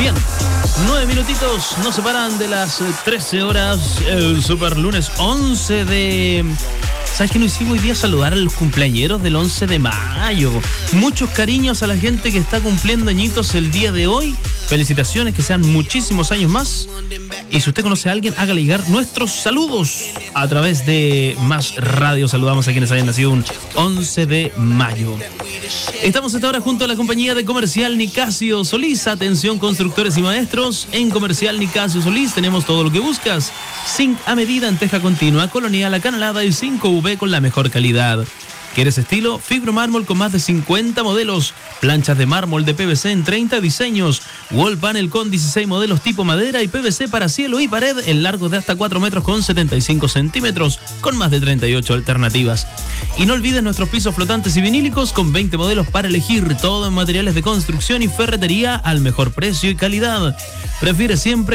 Bien, 9 minutitos nos separan de las 13 horas, el super lunes 11 de... ¿Sabes qué nos hicimos hoy día? Saludar a los cumpleañeros del 11 de mayo. Muchos cariños a la gente que está cumpliendo añitos el día de hoy. Felicitaciones, que sean muchísimos años más. Y si usted conoce a alguien, hágale llegar nuestros saludos a través de Más Radio. Saludamos a quienes hayan nacido un 11 de mayo. Estamos esta hora junto a la compañía de Comercial Nicasio Solís. Atención, constructores y maestros. En Comercial Nicasio Solís tenemos todo lo que buscas. Zinc a medida en teja continua, colonial, acanalada y 5V con la mejor calidad. ¿Quieres estilo? Fibromármol con más de 50 modelos. Planchas de mármol de PVC en 30 diseños. Wall panel con 16 modelos tipo madera y PVC para cielo y pared en largos de hasta 4 metros con 75 centímetros, con más de 38 alternativas. Y no olvides nuestros pisos flotantes y vinílicos con 20 modelos para elegir. Todo en materiales de construcción y ferretería al mejor precio y calidad. Prefiere siempre